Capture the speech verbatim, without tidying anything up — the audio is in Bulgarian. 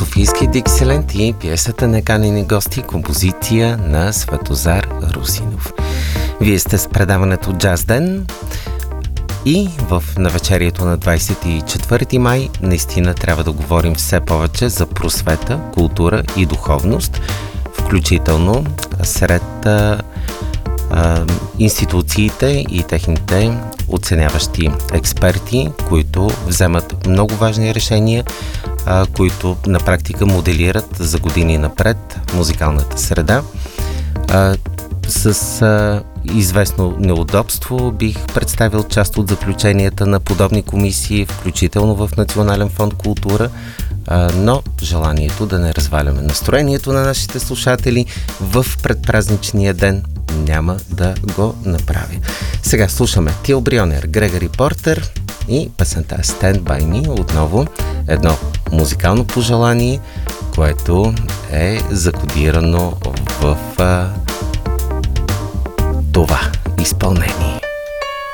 Софийски Диксиленд и пиесата Неканени гости, композиция на Светозар Русинов. Вие сте с предаването Джаз Ден и в навечерието на двадесет и четвърти май наистина трябва да говорим все повече за просвета, култура и духовност, включително сред а, а, институциите и техните оценяващи експерти, които вземат много важни решения, а, които на практика моделират за години напред музикалната среда. А, с а, известно неудобство бих представил част от заключенията на подобни комисии, включително в Национален фонд култура, а, но желанието да не разваляме настроението на нашите слушатели в предпразничния ден няма да го направя. Сега слушаме Тил Брионер, Грегори Портер и песента Stand By Me, отново едно музикално пожелание, което е закодирано в а, това изпълнение.